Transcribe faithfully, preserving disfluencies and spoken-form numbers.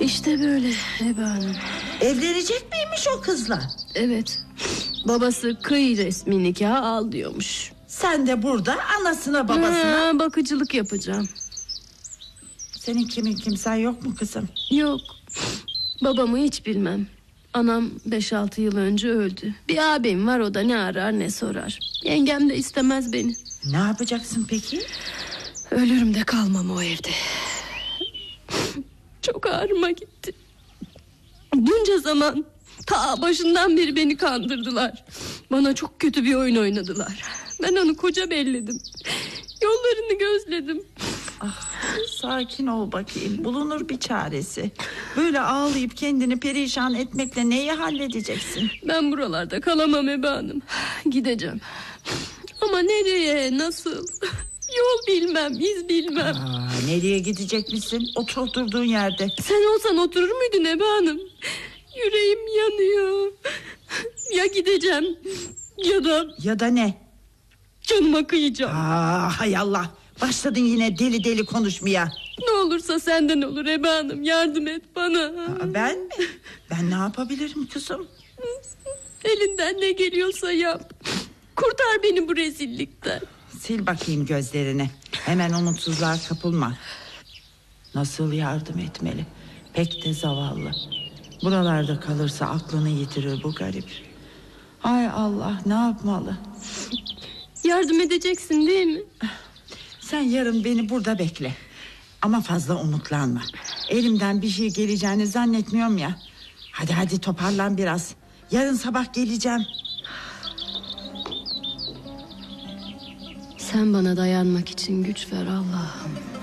İşte böyle Hebe Hanım. Evlenecek miymiş o kızla? Evet. Babası kıy resmi nikahı al diyormuş. Sen de burada anasına babasına ha, bakıcılık yapacağım. Senin kimin kimsen yok mu kızım? Yok. Babamı hiç bilmem. Anam beş altı yıl önce öldü. Bir abim var, o da ne arar ne sorar. Yengem de istemez beni. Ne yapacaksın peki? Ölürüm de kalmam o evde. Çok ağrıma gitti. Bunca zaman, ta başından beri beni kandırdılar. Bana çok kötü bir oyun oynadılar. Ben onu koca belledim. Yollarını gözledim. Ah, sakin ol bakayım, bulunur bir çaresi. Böyle ağlayıp kendini perişan etmekle neyi halledeceksin? Ben buralarda kalamam Hebe Hanım. Gideceğim. Ama nereye, nasıl? Yol bilmem, iz bilmem. Aa, nereye gidecek misin? Otur oturduğun yerde. Sen olsan oturur muydun Hebe Hanım? Yüreğim yanıyor. Ya gideceğim ya da... Ya da ne? Canıma kıyacağım. Aa, hay Allah. Başladın yine deli deli konuşmaya. Ne olursa senden olur Hebe Hanım. Yardım et bana. Aa, ben mi? Ben ne yapabilirim kızım? Elinden ne geliyorsa yap. Kurtar beni bu rezillikten. Sil bakayım gözlerini. Hemen umutsuzluğa kapılma. Nasıl yardım etmeli? Pek de zavallı. Buralarda kalırsa aklını yitirir bu garip. Ay Allah, ne yapmalı? Yardım edeceksin değil mi? Sen yarın beni burada bekle. Ama fazla umutlanma. Elimden bir şey geleceğini zannetmiyorum ya. Hadi hadi toparlan biraz. Yarın sabah geleceğim. Sen bana dayanmak için güç ver Allah'ım.